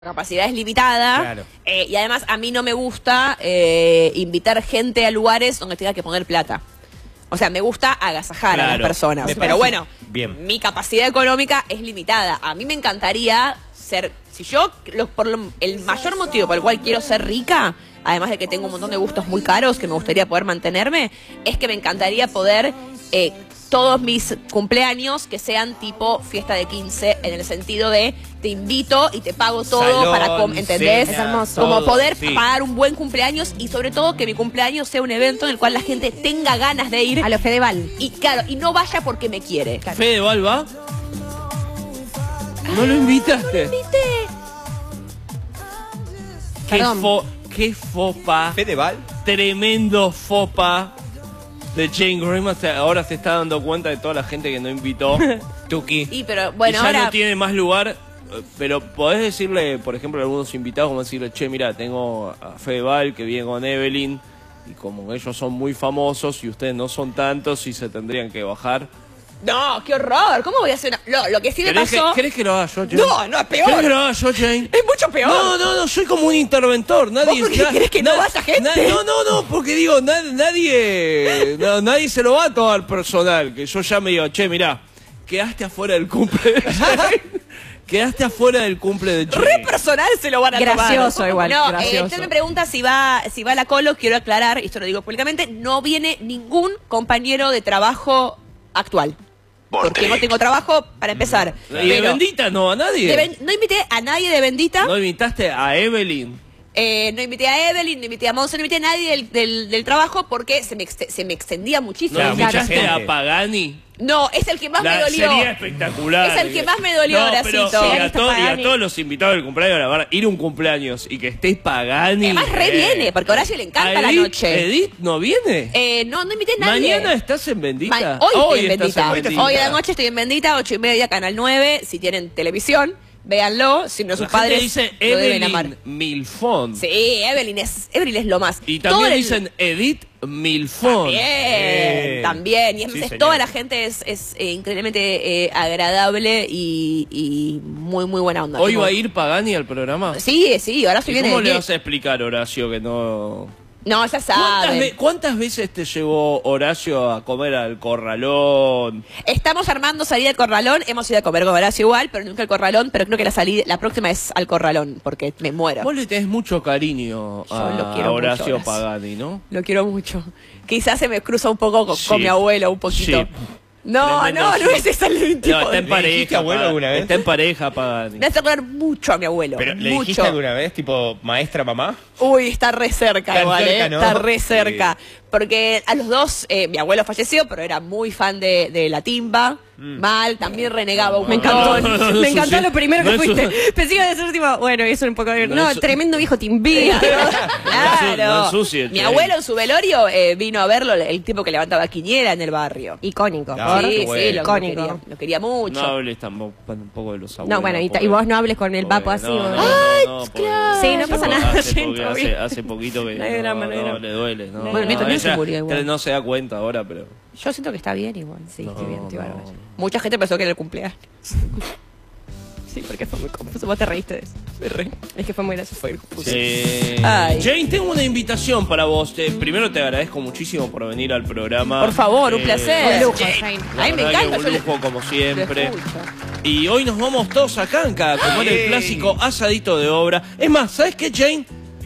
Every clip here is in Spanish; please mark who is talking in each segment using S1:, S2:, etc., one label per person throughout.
S1: capacidad es limitada,
S2: Claro.
S1: Y además a mí no me gusta invitar gente a lugares donde tenga que poner plata. O sea, me gusta agasajar a las personas.
S2: Me
S1: Pero
S2: parece
S1: bueno,
S2: bien.
S1: mi capacidad económica es limitada. A mí me encantaría ser, si yo, el mayor motivo por el cual quiero ser rica, además de que tengo un montón de gustos muy caros que me gustaría poder mantenerme, es que me encantaría poder todos mis cumpleaños que sean tipo fiesta de 15, en el sentido de te invito y te pago todo.
S2: Salón,
S1: para ¿entendés?
S2: cena,
S1: Es hermoso.
S2: todo,
S1: Como poder
S2: sí.
S1: pagar un buen cumpleaños y sobre todo que mi cumpleaños sea un evento en el cual la gente tenga ganas de ir
S3: A lo Fedeval.
S1: y claro, y no vaya porque me quiere. Claro.
S4: ¿Fedeval va? ¿No lo invitaste?
S3: Perdón.
S4: Qué fopa.
S2: ¿Fedeval?
S4: Tremendo fopa de Jane Graham. Ahora se está dando cuenta de toda la gente que no invitó.
S2: Tuki.
S1: Y pero bueno,
S4: y ya
S1: ahora
S4: no tiene más lugar. Pero podés decirle, por ejemplo, a algunos invitados, como decirle, che, mira, tengo a Fedeval que viene con Evelyn. Y como ellos son muy famosos y ustedes no son tantos y se tendrían que bajar.
S1: no, qué horror. ¿Cómo voy a hacer lo que sí me pasó?
S4: ¿Querés que lo haga yo, Jane?
S1: No, no, es peor.
S4: ¿Querés que lo haga yo, Jane?
S1: Es mucho peor.
S4: No, soy como un interventor. Nadie,
S1: ¿Vos por qué querés que no vaya gente?
S4: No, porque digo, nadie se lo va a tomar personal. Que yo ya me digo, che, mirá, quedaste afuera del cumple de Jane. Quedaste afuera del cumple de Jane.
S1: Re personal se lo van a tomar.
S3: Gracioso igual,
S1: No,
S3: gracioso.
S1: usted me pregunta si va a la Colo, quiero aclarar, y esto lo digo públicamente, no viene ningún compañero de trabajo actual. Porque no tengo trabajo para empezar.
S4: ¿Y de
S1: Pero
S4: Bendita no a nadie?
S1: no invité a nadie de Bendita.
S4: ¿No invitaste a Evelyn?
S1: No invité a Evelyn, no invité a Monza, no invité a nadie del trabajo porque se me extendía muchísimo.
S4: ¿No
S2: Claro, mucha
S4: invitaste
S2: gente.
S4: a Pagani?
S1: No, es el que más me dolió.
S4: Sería espectacular.
S1: Es el que más me dolió,
S4: no,
S1: Horacito.
S4: pero sí,
S1: Ahí
S4: a
S1: está
S4: y a
S1: Pagani.
S4: todos los invitados del cumpleaños, la verdad, ir a un cumpleaños y que estés Pagani.
S1: Además, re viene, porque a Horacio le encanta
S4: ¿A
S1: la
S4: Edith?
S1: noche.
S4: ¿Edith no viene?
S1: No invité a nadie.
S4: ¿Mañana estás en Bendita?
S1: Hoy estoy en
S4: estás
S1: Bendita.
S4: en Bendita.
S1: Hoy a la noche estoy en Bendita, 8:30, Canal 9. Si tienen televisión, véanlo. Si no, sus
S4: La gente
S1: padres
S4: dice
S1: lo deben amar.
S4: Evelyn Milfón.
S1: Sí, Evelyn es lo más.
S4: Y
S1: Todo
S4: también
S1: el-
S4: dicen Edith Milfón.
S1: También. Y
S2: Sí,
S1: entonces
S2: señor.
S1: toda la gente es increíblemente agradable y muy, muy buena onda.
S4: ¿Hoy
S1: Tipo,
S4: va a ir Pagani al programa?
S1: Sí, ahora
S4: ¿Y
S1: estoy viene
S4: cómo
S1: de
S4: le
S1: 10.
S4: vas a explicar, Horacio, que no...?
S1: No, ya saben.
S4: ¿Cuántas veces te llevó Horacio a comer al Corralón?
S1: Estamos armando salida al Corralón. Hemos ido a comer con Horacio igual, pero nunca al Corralón. Pero creo que la próxima es al Corralón, porque me muero.
S4: Vos le tenés mucho cariño
S1: Yo lo quiero
S4: a Horacio
S1: mucho, Horacio.
S4: Pagani, ¿no?
S1: Lo quiero mucho. Quizás se me cruza un poco con
S4: Sí.
S1: mi abuelo, un poquito.
S4: Sí.
S1: No,
S4: Tremendo,
S1: no
S4: sí.
S1: es esa el tipo.
S4: No, está en
S2: ¿Le dijiste
S4: pareja.
S2: abuelo
S4: Pagani.
S2: alguna vez?
S4: Está en pareja, Pagani.
S1: Me hace acordar mucho a mi abuelo.
S2: ¿Pero le
S1: mucho.
S2: dijiste alguna vez, tipo, maestra, mamá?
S1: Uy, está re cerca
S2: Tan
S1: igual,
S2: cerca, ¿no?
S1: Está re cerca. Porque a los dos, mi abuelo falleció, pero era muy fan de la timba. Mal, también renegaba un
S3: Me
S1: montón.
S3: encantó. Me encantó
S4: sushi.
S3: lo primero que
S4: No es
S3: fuiste.
S4: su-
S3: Pensé que iba a decir tipo, bueno, eso un poco.
S4: No
S3: No,
S4: es su-
S3: tremendo viejo timbí.
S1: Claro.
S4: No ensucie,
S1: Mi
S4: che.
S1: abuelo en su velorio vino a verlo, el tipo que levantaba quiniela en el barrio.
S3: Icónico.
S2: Ah,
S1: Sí,
S2: qué
S1: sí,
S2: bueno.
S1: icónico. Lo quería mucho.
S4: No hables tampoco de los abuelos.
S3: No, bueno, y
S4: porque-
S3: vos no hables con el papo así.
S4: No,
S3: boludo.
S4: porque-
S3: Sí, no pasa nada, gente,
S4: porque hace poquito que
S3: No hay drama, no hay drama.
S4: le duele. No,
S3: Bueno, mi también se
S4: ella
S3: murió igual.
S4: no se da cuenta ahora, pero...
S1: Yo siento que está bien igual.
S3: Sí,
S4: No,
S3: qué bien, estoy
S4: no.
S3: bárbaro.
S1: Mucha gente pensó que era el cumpleaños.
S3: Sí, porque fue muy confuso. Vos te reíste de eso. Me reí. Es que fue muy gracioso. Fue confuso.
S1: Ay.
S4: Jane, tengo una invitación para vos. Primero te agradezco muchísimo por venir al programa.
S1: Por favor, un placer.
S3: Un lujo,
S1: Jane.
S3: Jane.
S4: La
S1: A mí me
S4: verdad que
S1: encanta.
S4: un
S1: yo le-
S4: lujo como
S1: lo
S4: siempre.
S1: escucho.
S4: Y hoy nos vamos todos a Canca a comer el
S2: Ey.
S4: clásico asadito de obra. Es más, ¿sabes qué, Jane?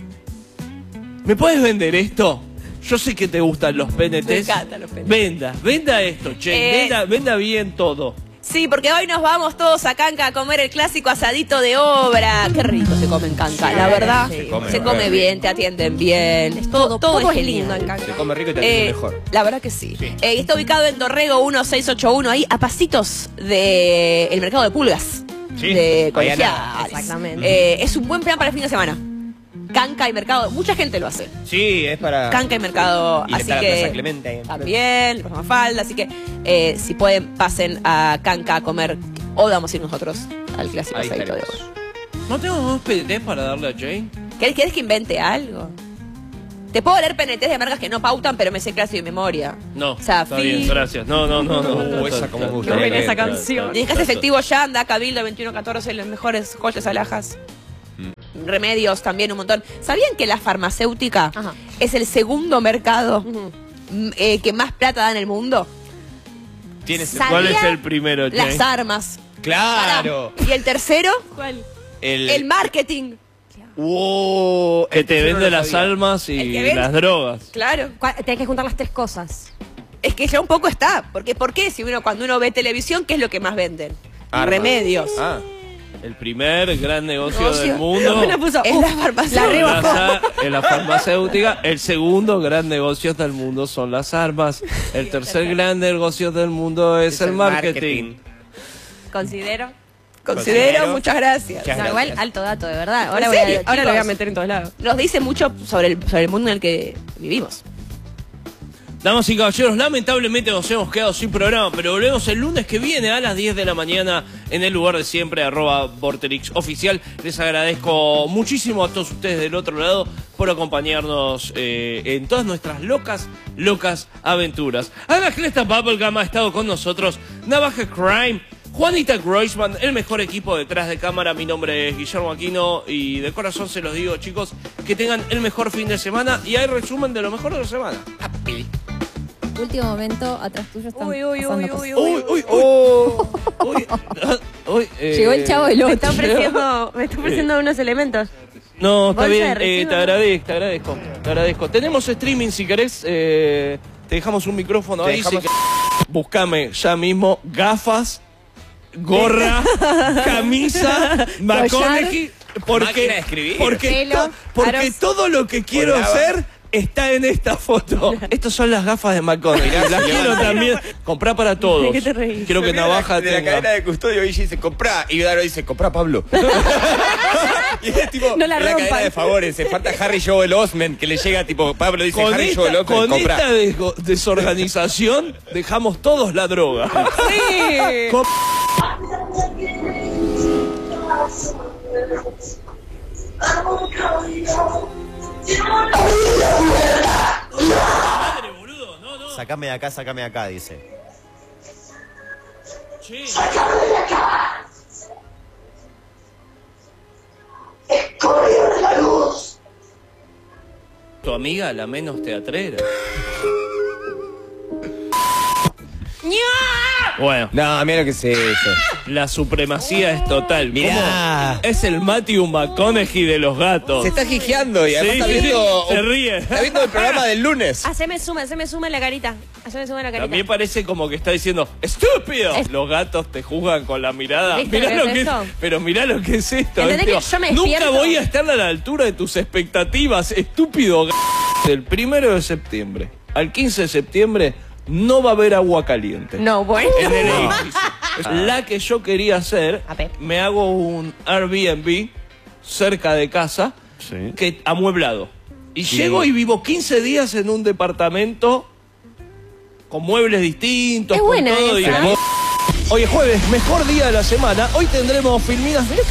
S4: ¿Me puedes vender esto? Yo sé que te gustan los PNTs.
S1: Me encantan los PNTs.
S4: Venda esto, Jane.
S1: Eh,
S4: Venda bien todo.
S1: Sí, porque hoy nos vamos todos a Canca a comer el clásico asadito de obra. Qué rico se come en Canca, la verdad.
S3: Se
S1: come bien, te atienden bien. Es todo
S3: es
S1: es
S3: lindo en
S1: genial.
S3: Canca.
S2: Se come rico y te atiende mejor.
S1: La verdad que sí.
S2: Sí.
S1: Está ubicado en Dorrego 1681, ahí a pasitos del mercado de pulgas.
S2: Sí,
S1: De
S2: ahí
S1: Colegiales.
S3: nada. Exactamente.
S1: Es un buen plan para el fin de semana. Canca y mercado, mucha gente lo hace.
S2: Sí, es para...
S1: Canca y mercado,
S2: Y
S1: así
S2: está la
S1: que
S2: Plaza Clemente ahí.
S1: también, la Mafalda, así que si pueden pasen a Canca a comer o vamos a ir nosotros al clásico
S2: Ahí
S1: asadito de
S2: estaremos.
S1: obra.
S4: ¿No tengo más PNTs para darle a Jane?
S1: ¿Querés que invente algo? Te puedo leer PNTs de marcas que no pautan, pero me sé clásico de memoria.
S4: No,
S1: Safi.
S4: está bien, gracias. No.
S2: Esa como me
S3: No
S2: gustaría
S3: viene esa
S2: leer.
S3: canción.
S1: Dedicás efectivo ya, anda Cabildo 2114, las mejores joyas alhajas. remedios también un montón. ¿Sabían que la farmacéutica
S3: Ajá.
S1: es el segundo mercado que más plata da en el mundo?
S4: ¿Cuál es el primero, Che?
S1: Las armas.
S2: ¡Claro!
S1: ¿Y el tercero?
S3: ¿Cuál?
S1: El marketing.
S2: ¡Wow!
S4: Que te
S2: Yo no
S4: vende
S2: lo
S4: las
S2: sabía.
S4: almas
S1: El
S4: y
S1: que vende-
S4: las drogas.
S1: Claro.
S3: Tenés que juntar las tres cosas.
S1: Es que ya un poco está. Porque ¿por qué? Si cuando uno ve televisión, ¿qué es lo que más venden?
S2: Armas.
S1: Remedios.
S2: Ah.
S4: El primer gran negocio
S1: Negocio.
S4: del mundo
S3: Me la puso,
S1: Es la farmacéutica.
S3: la rebajó.
S4: en la farmacéutica. El segundo gran negocio del mundo son las armas. El tercer gran negocio del mundo es el marketing.
S3: Considero.
S1: Considero, muchas gracias.
S2: Muchas
S3: No, igual
S2: gracias.
S3: alto dato, de verdad. Ahora,
S1: ¿En
S3: voy
S1: serio,
S3: ahora lo voy a
S1: chicos?
S3: meter en todos lados.
S1: Nos dice mucho sobre el mundo en el que vivimos.
S4: Damas y caballeros, lamentablemente nos hemos quedado sin programa, pero volvemos el lunes que viene a las 10 de la mañana en el lugar de siempre, @Vorterix Oficial. Les agradezco muchísimo a todos ustedes del otro lado por acompañarnos en todas nuestras locas aventuras. Ana Clesta Bubblegum ha estado con nosotros, Navaja Crime, Juanita Groisman, el mejor equipo detrás de cámara. Mi nombre es Guillermo Aquino y de corazón se los digo, chicos, que tengan el mejor fin de semana y hay resumen de lo mejor de la semana.
S5: Último momento, atrás tuyo están
S1: Uy, uy,
S5: pasando
S1: uy,
S5: cosas.
S1: uy,
S4: Uy, uy, uy.
S3: Llegó el chavo del
S4: otro.
S3: Me está ofreciendo unos elementos.
S4: No, está
S3: Bolsa
S4: bien,
S3: de residuos,
S4: te
S3: ¿no?
S4: agradezco. Tenemos streaming si querés, te dejamos un micrófono
S2: Te
S4: ahí.
S2: dejamos-
S4: Si querés. Buscame ya mismo gafas, gorra, camisa, McConaughey,
S2: Máquina de escribir.
S3: Pelo,
S4: porque
S3: aros.
S4: todo lo que quiero
S2: Volaba.
S4: hacer está en esta foto. Estas son las gafas de McConaughey. Las quiero también. Comprá para todos.
S3: ¿De qué te reís?
S4: Quiero que Navaja
S2: de la cadena
S4: tenga.
S2: de custodio y dice, comprá. Y Daro dice, comprá, Pablo. Y es tipo,
S3: No la
S2: cadena
S3: rompan.
S2: de favores. Se falta Harry Joel Osment, que le llega tipo, Pablo dice,
S4: Con
S2: Harry
S4: esta,
S2: Joel Osment,
S4: con
S2: comprá.
S4: esta desorganización dejamos todos la droga.
S1: Sí.
S4: Com-
S6: Sacame de acá, dice.
S4: Tu amiga, la menos teatrera. Bueno,
S2: No, mira lo que es eso.
S4: la supremacía es total.
S2: Mirá.
S4: ¿Cómo? Es el Matthew McConaughey de los gatos.
S2: Se está gijeando y además
S4: Sí,
S2: está
S4: sí,
S2: viendo...
S4: se ríe.
S2: Está viendo el programa del lunes.
S3: Haceme zoom en la carita. Haceme zoom en la carita.
S4: También parece como que está diciendo ¡estúpido! Los gatos te juzgan con la mirada.
S3: ¿Viste
S4: Mirá
S3: lo que
S4: lo que
S3: es
S4: es,
S3: eso?
S4: pero mirá lo que es esto.
S3: ¿Entendés
S4: tipo,
S3: que yo me
S4: nunca
S3: despierto?
S4: voy a estar a la altura de tus expectativas, estúpido. Del 1 de septiembre al 15 de septiembre no va a haber agua caliente.
S3: No, bueno.
S4: En el edificio. La que yo quería hacer,
S3: A ver.
S4: me hago un Airbnb cerca de casa, que amueblado. Y llego y vivo 15 días en un departamento con muebles distintos,
S3: Es
S4: con
S3: buena
S4: todo.
S3: esa.
S4: Y- Hoy es jueves, mejor día de la semana. Hoy tendremos filminas. Mirá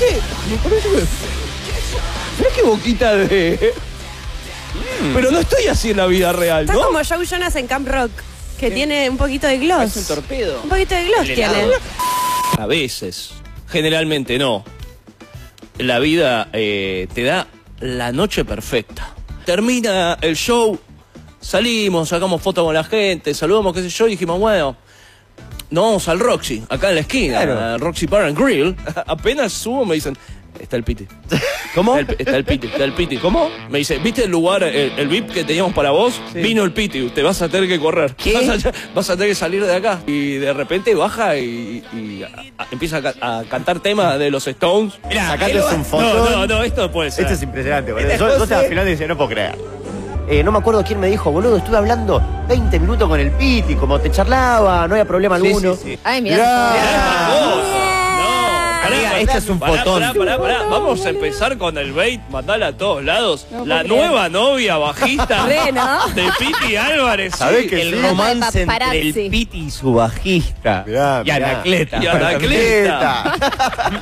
S4: qué boquita de... Pero no estoy así en la vida real,
S3: Está
S4: ¿no?
S3: como Joe Jonas en Camp Rock, que tiene un poquito de gloss.
S2: Es un torpedo.
S3: Un poquito de gloss
S2: El
S3: tiene.
S2: helado.
S4: A veces, generalmente no. La vida te da la noche perfecta. Termina el show, salimos, sacamos fotos con la gente, saludamos, qué sé yo, y dijimos, bueno, nos vamos al Roxy, acá en la esquina,
S2: Claro.
S4: al Roxy Bar and Grill. Apenas subo me dicen, está el Piti.
S2: ¿Cómo?
S4: Está el Piti. ¿Cómo? Me dice, ¿viste el lugar, el VIP que teníamos para vos? Vino el Piti, te vas a tener que correr.
S2: ¿Qué?
S4: Vas a tener que salir de acá. Y de repente baja y empieza a cantar temas de los Stones.
S2: Mirá,
S6: Sacate
S2: él va-
S6: un fotón.
S4: No, esto puede ser.
S6: Esto es impresionante, boludo.
S2: Esta
S6: Yo
S2: cosa-
S6: al final dice, no puedo creer. No me acuerdo quién me dijo, boludo, estuve hablando 20 minutos con el Piti, como te charlaba, no había problema
S2: Sí,
S6: alguno.
S2: sí, sí.
S5: Ay, mirá.
S2: Amiga, este es un fotón.
S4: Pará. Vamos a empezar con el bait, mandala a todos lados. La nueva novia bajista
S3: Re, ¿no?
S4: de Piti Álvarez.
S6: ¿Sabés
S4: sí.
S6: que
S2: El
S6: sí?
S2: romance entre
S5: Paparazzi.
S2: el Piti y su bajista.
S6: Mirá,
S2: Y
S6: mirá.
S2: Anacleta.
S4: Y Anacleta.
S6: Anacleta.